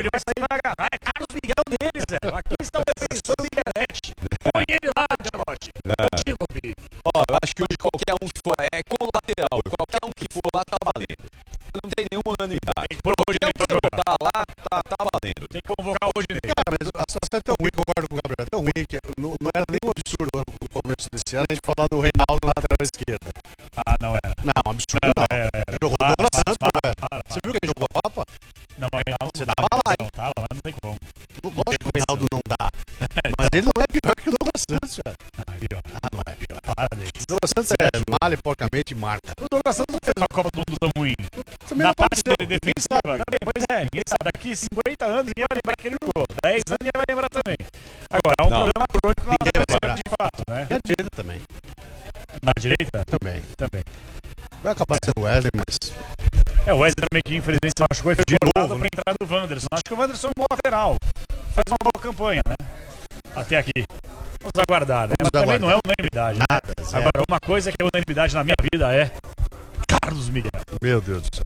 ele vai sair e vai agarrar. É Carlos Miguel deles, Zé. Aqui está o defensor da internet. Põe ele lá, Angelotti. Contigo, filho. Ó, eu acho que hoje qualquer um que for é colateral. Qualquer um que for lá tá valendo. Não tem nenhuma unanimidade. Por hoje Qualquer um que botar lá tá valendo. tem que convocar hoje nele. Cara, mas a situação é tão ruim, concordo com o Gabriel, é tão ruim que não era nem um absurdo no começo desse ano a gente falar do Reinaldo na lateral esquerda. Ah, não era. Não, absurdo não. Jogou Para, Douglas Santos, para, velho. para. Você viu que ele jogou a Copa? Não, mas Reinaldo Você tava lá, hein? não tava lá, não tem como. Lógico que o Reinaldo não dá. Mas ele não é pior que o Douglas Santos, velho. Pior. Ah, não é pior. Para dele. O Douglas Santos é malha, porcamente e marca. O Douglas Santos não fez uma Copa do Mundo tão ruim. Também Na não pode parte ser. dele defensiva, pois é, ninguém sabe. Daqui 50 anos ninguém vai lembrar que ele jogou. 10 anos ninguém vai lembrar também. Agora, é um problema crônico na Ninguém vai lateral lembrar. de fato, né? E a direita também. Na direita? Também. Também. Vai acabar sendo o Wesley, mas... É, o Wesley também que infelizmente se machucou e foi cortado pra entrada do Wanderson. Acho que o Wanderson é um bom lateral. Faz uma boa campanha, né? Até aqui. Vamos aguardar, né? Mas também não é unanimidade. Né? Nada, zero. Agora, uma coisa que é unanimidade na minha vida é Carlos Miguel. Meu Deus do céu.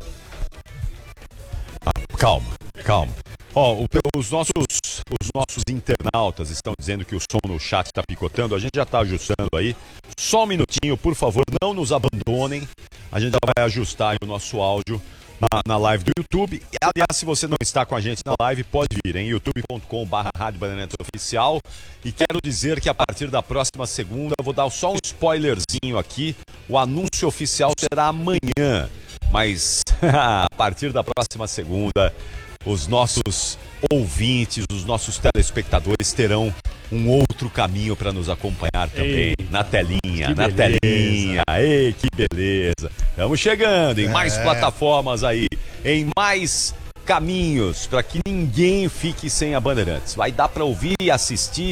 Calma. Ó, os nossos internautas estão dizendo que o som no chat está picotando. A gente já está ajustando aí. Só um minutinho, por favor, não nos abandonem. A gente já vai ajustar aí o nosso áudio na live do YouTube. E, aliás, se você não está com a gente na live, pode vir em youtube.com/Rádio Bandeirantes Oficial. E quero dizer que a partir da próxima segunda, eu vou dar só um spoilerzinho aqui. O anúncio oficial será amanhã. Mas a partir da próxima segunda, os nossos ouvintes, os nossos telespectadores terão um outro caminho para nos acompanhar também. Eita, na telinha. beleza. Ei, que beleza. Estamos chegando em mais plataformas aí, em mais caminhos, para que ninguém fique sem a Bandeirantes. Vai dar para ouvir e assistir